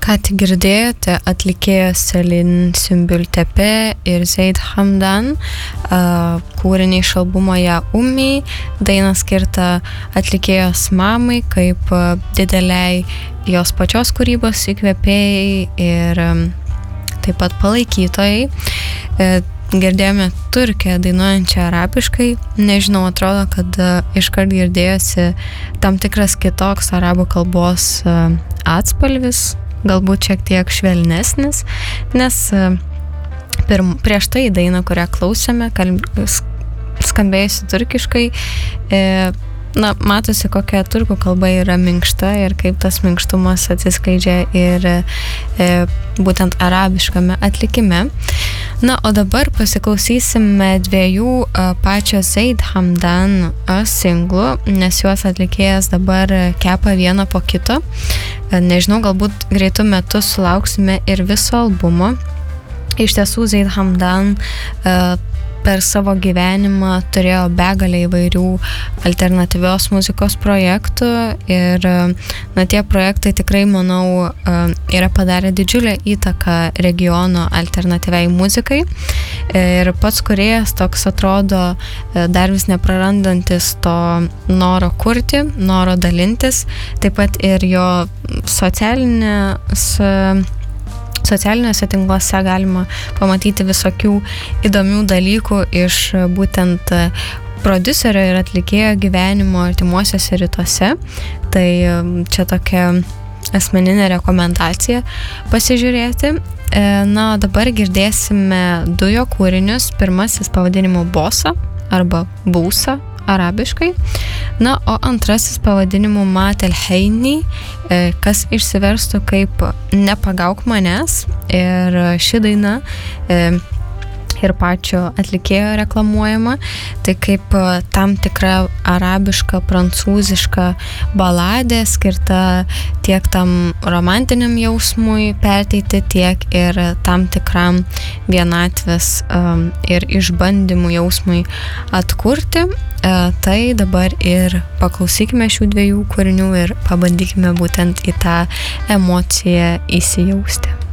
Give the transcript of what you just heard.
Ką tik girdėjote atlikėjos Selin Sümbül Tepe ir Zeid Hamdan kūrinį iš albumo Ja Ummi, dainą skirtą atlikėjos mamai kaip dideliai jos pačios kūrybos įkvėpėjai ir taip pat palaikytojai. Girdėjome turkę dainuojančią arabiškai. Nežinau, atrodo, kad iškart girdėjosi tam tikras kitoks arabų kalbos atspalvis, galbūt šiek tiek švelnesnis, nes prieš tai dainą, kurią klausėme, skambėjusi turkiškai, matosi, kokia turkų kalba yra minkšta ir kaip tas minkštumas atsiskleidžia ir būtent arabiškame atlikime. O dabar pasiklausysime dviejų pačio Zeid Hamdan singlų, nes juos atlikėjas dabar kepa vieną po kito. Nežinau, galbūt greitų metų sulauksime ir viso albumo. Iš tiesų, Zeid Hamdan per savo gyvenimą turėjo begalę įvairių alternatyvios muzikos projektų ir tie projektai tikrai, manau, yra padarę didžiulę įtaką regiono alternatyviai muzikai ir pats kūrėjas toks atrodo dar vis neprarandantis to noro kurti, noro dalintis, taip pat ir jo socialiniuose tinkluose galima pamatyti visokių įdomių dalykų iš būtent prodiuserio ir atlikėjo gyvenimo artimuosiuose rytuose. Tai čia tokia asmeninė rekomendacija pasižiūrėti. Dabar girdėsime du jo kūrinius. Pirmasis pavadinimu Bosa arba Būsa arabiškai, o antrasis pavadinimu Mat el-Heini, kas išsiverstų kaip Nepagauk manęs, ir ši daina ir pačio atlikėjo reklamuojama, tai kaip tam tikra arabiška, prancūziška baladė, skirta tiek tam romantiniam jausmui perteikti, tiek ir tam tikram vienatvės ir išbandymų jausmui atkurti. Tai dabar ir paklausykime šių dviejų kūrinių ir pabandykime būtent į tą emociją įsijausti.